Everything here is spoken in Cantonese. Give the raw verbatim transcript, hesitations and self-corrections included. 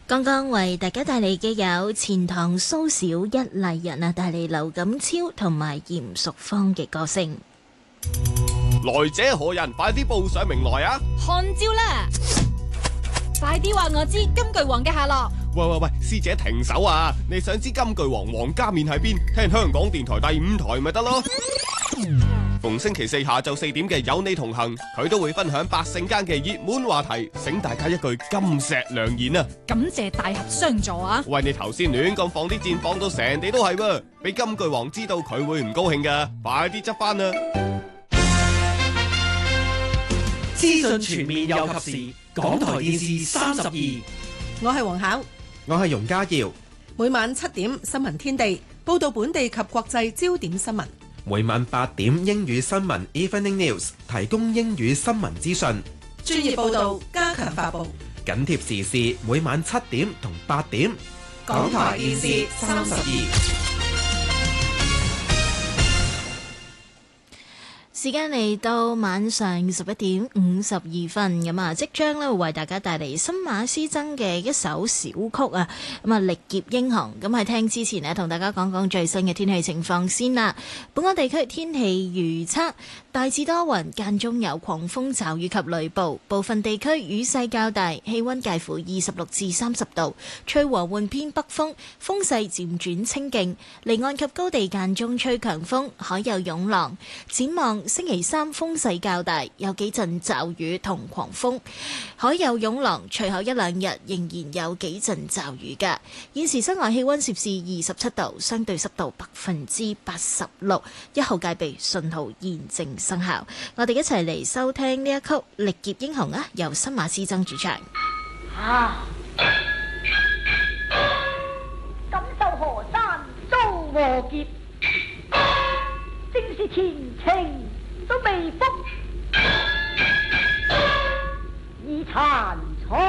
剛剛為大家帶嚟嘅有錢塘蘇小一麗人啊，帶嚟劉錦超同埋嚴淑芳嘅歌聲。 來者何人？快啲報上名來啊！ 看招啦！快啲話我知金句王嘅下落。 喂喂喂，師姐停手啊！你想知金句王王家面喺邊？聽香港電台第五台咪得咯。逢星期四下晝四點嘅有你同行，佢都會分享百姓間嘅熱門話題，醒大家一句金石良言啊！ 感謝大俠相助啊！ 喂，你頭先亂咁放啲箭，放到成地都係喎，俾金句王知道佢會唔高興噶，快啲執翻啊！ 資訊全面又及時，港台電視三十二。 我係黃巧， 我係容家耀。 每晚七點新聞天地報道本地及國際焦點新聞。 每晚八點英語新聞 Evening News 提供英語新聞資訊， 專業報道加強發布， 緊貼時事。每晚七點同八點， 港台電視三十二。 時間嚟到晚上十一點五十二分，咁啊，即將咧會為大家帶嚟新馬師曾嘅一首小曲啊，咁啊力劫英雄。咁喺聽之前呢，同大家講講最新嘅天氣情況先啦。本港地區天氣預測大致多雲，間中有狂風驟雨及雷暴，部分地區雨勢較大，氣溫介乎二十六至三十度，吹和緩偏北風，風勢漸轉清勁，離岸及高地間中吹強風，海有湧浪。展望星期三風勢較大，有幾陣驟雨同狂風，海有湧浪。隨後一兩日仍然有幾陣驟雨㗎。現時室外氣溫攝氏二十七度，相對濕度百分之八十六，一號戒備信號現正生效。我哋一齊嚟收聽呢一曲《力劫英雄》啊，由新馬師曾主唱。 啊！錦繡河山遭禍劫，正是前程都未卜。